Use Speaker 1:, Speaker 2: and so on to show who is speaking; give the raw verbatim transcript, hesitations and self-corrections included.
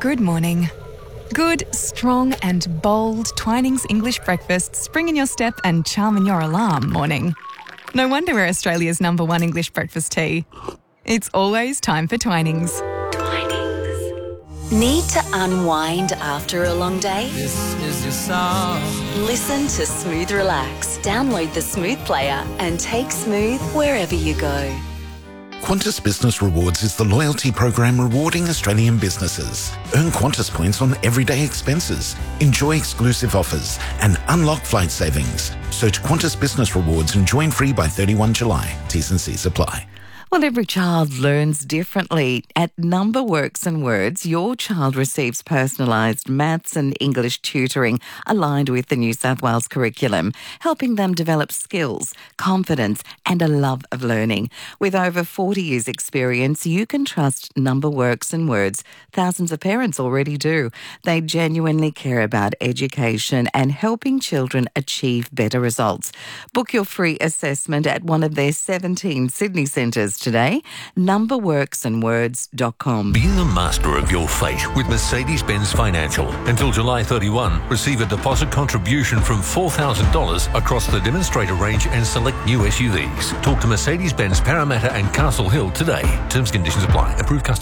Speaker 1: Good morning. Good, strong and bold Twinings English breakfast spring in your step and charm in your alarm morning. No wonder we're Australia's number one English breakfast tea. It's always time for Twinings.
Speaker 2: Twinings. Need to unwind after a long day?
Speaker 3: This is your song.
Speaker 2: Listen to Smooth Relax. Download the Smooth player and take Smooth wherever you go.
Speaker 4: Qantas Business Rewards is the loyalty program rewarding Australian businesses. Earn Qantas points on everyday expenses, enjoy exclusive offers, and unlock flight savings. Search Qantas Business Rewards and join free by thirty-first of July. T's and C's apply.
Speaker 5: Well, every child learns differently. At NumberWorks and Words, your child receives personalised maths and English tutoring aligned with the New South Wales curriculum, helping them develop skills, confidence and a love of learning. With over forty years' experience, you can trust NumberWorks and Words. Thousands of parents already do. They genuinely care about education and helping children achieve better results. Book your free assessment at one of their seventeen Sydney centres today. numberworks and words dot com.
Speaker 6: Be the master of your fate with Mercedes-Benz Financial. Until July thirty-first, receive a deposit contribution from four thousand dollars across the demonstrator range and select new S U Vs. Talk to Mercedes-Benz Parramatta and Castle Hill today. Terms and conditions apply. Approved customer.